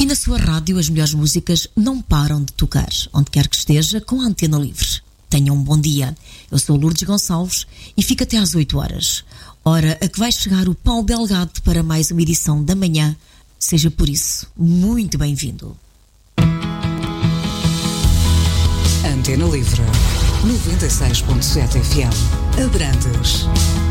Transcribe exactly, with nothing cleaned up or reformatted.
E na sua rádio as melhores músicas não param de tocar, onde quer que esteja, com a antena livre. Tenha um bom dia. Eu sou Lourdes Gonçalves e fico até às oito horas. Hora a que vai chegar o Paulo Delgado para mais uma edição da manhã. Seja por isso muito bem-vindo. Antena Livre, noventa e seis ponto sete F M, Abrantes.